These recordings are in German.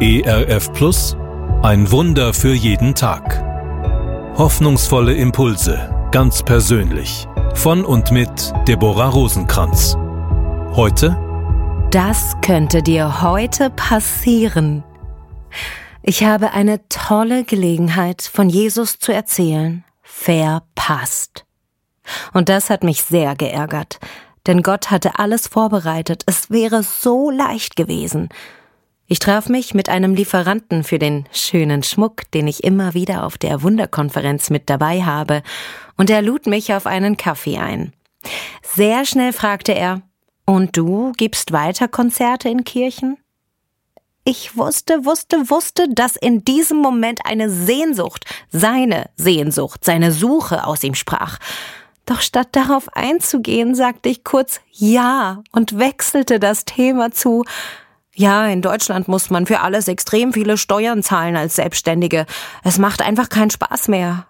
ERF Plus, ein Wunder für jeden Tag. Hoffnungsvolle Impulse, ganz persönlich. Von und mit Deborah Rosenkranz. Heute: Das könnte dir heute passieren. Ich habe eine tolle Gelegenheit, von Jesus zu erzählen, verpasst. Und das hat mich sehr geärgert, denn Gott hatte alles vorbereitet. Es wäre so leicht gewesen. Ich traf mich mit einem Lieferanten für den schönen Schmuck, den ich immer wieder auf der Wunderkonferenz mit dabei habe, und er lud mich auf einen Kaffee ein. Sehr schnell fragte er: Und du gibst weiter Konzerte in Kirchen? Ich wusste, dass in diesem Moment eine Sehnsucht, seine Suche aus ihm sprach. Doch statt darauf einzugehen, sagte ich kurz ja und wechselte das Thema zu: Ja, in Deutschland muss man für alles extrem viele Steuern zahlen als Selbstständige. Es macht einfach keinen Spaß mehr.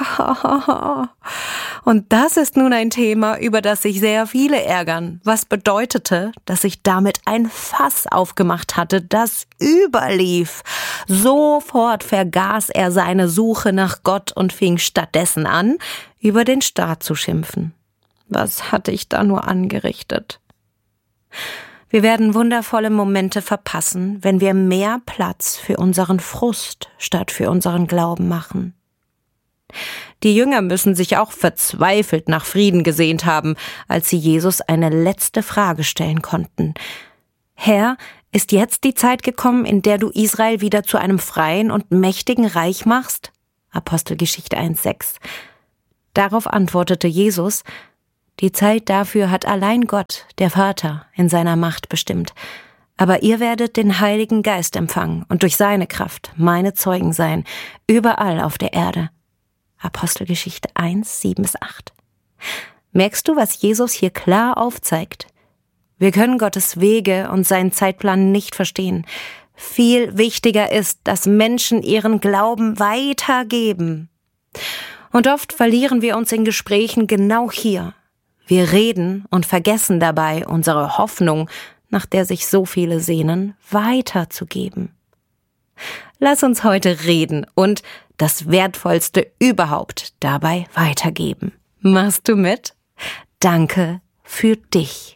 Und das ist nun ein Thema, über das sich sehr viele ärgern, was bedeutete, dass ich damit ein Fass aufgemacht hatte, das überlief. Sofort vergaß er seine Suche nach Gott und fing stattdessen an, über den Staat zu schimpfen. Was hatte ich da nur angerichtet? Wir werden wundervolle Momente verpassen, wenn wir mehr Platz für unseren Frust statt für unseren Glauben machen. Die Jünger müssen sich auch verzweifelt nach Frieden gesehnt haben, als sie Jesus eine letzte Frage stellen konnten. Herr, ist jetzt die Zeit gekommen, in der du Israel wieder zu einem freien und mächtigen Reich machst? Apostelgeschichte 1,6. Darauf antwortete Jesus: Die Zeit dafür hat allein Gott, der Vater, in seiner Macht bestimmt. Aber ihr werdet den Heiligen Geist empfangen und durch seine Kraft meine Zeugen sein, überall auf der Erde. Apostelgeschichte 1,7-8. Merkst du, was Jesus hier klar aufzeigt? Wir können Gottes Wege und seinen Zeitplan nicht verstehen. Viel wichtiger ist, dass Menschen ihren Glauben weitergeben. Und oft verlieren wir uns in Gesprächen genau hier. Wir reden und vergessen dabei, unsere Hoffnung, nach der sich so viele sehnen, weiterzugeben. Lass uns heute reden und das Wertvollste überhaupt dabei weitergeben. Machst du mit? Danke für dich.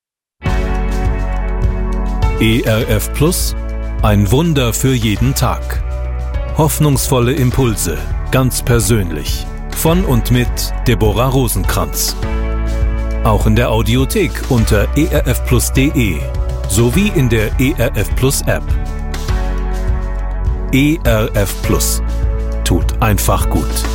ERF Plus, ein Wunder für jeden Tag. Hoffnungsvolle Impulse, ganz persönlich. Von und mit Deborah Rosenkranz. Auch in der Audiothek unter erfplus.de sowie in der ERF Plus App. ERF Plus. Tut einfach gut.